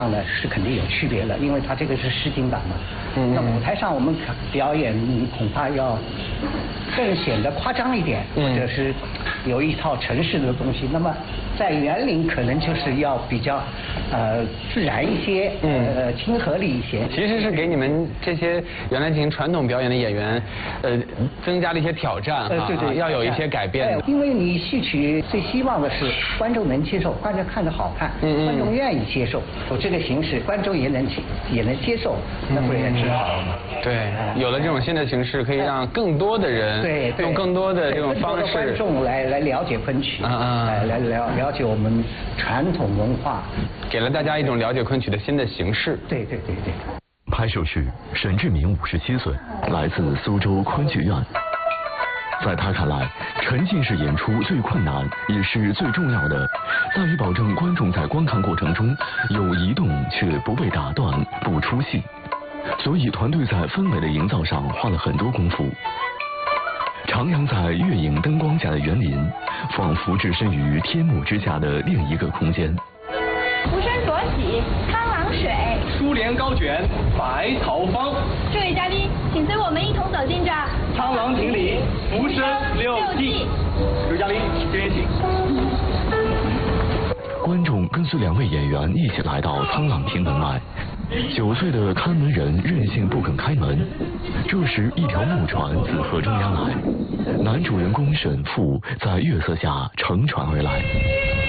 呢是肯定有区别的，因为它这个是实景版嘛。那舞台上我们表演恐怕要更显得夸张一点，或者是有一套程式的东西。那么在园林可能就是要比较自然一些，亲和力一些。 其实是给你们这些原来进行传统表演的演员，增加了一些挑战对， 要有一些改变。 因为你戏曲最希望的是观众能接受，观众看着好看，观众愿意接受，有这个形式，观众也能接受，那不是也挺好的吗？ 对，有了这种新的形式，可以让更多的人用更多的这种方式， 观众来了解昆曲，来了解我们传统文化， 给了大家一种了解昆曲的新的形式。 对。 拍摄时，沈志明57岁，来自苏州昆剧院。在他看来，沉浸式演出最困难也是最重要的，在于保证观众在观看过程中有移动却不被打断、不出戏。所以团队在氛围的营造上花了很多功夫。徜徉在月影灯光下的园林，仿佛置身于天幕之下的另一个空间。 浮生所喜，苍狼水， 珠帘高卷，百草芳。 这位嘉宾，请随我们一同走进这苍狼亭里浮生六记。刘嘉宾，这边请。 观众跟随2位演员一起来到苍狼亭门外。9岁的看门人任性不肯开门，这时一条木船自河中央来，男主人公沈复在月色下乘船而来。